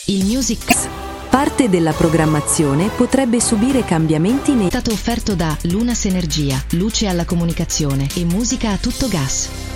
Il Music Parte della programmazione potrebbe subire cambiamenti è stato offerto da Lunas Energia, luce alla comunicazione e musica a tutto gas.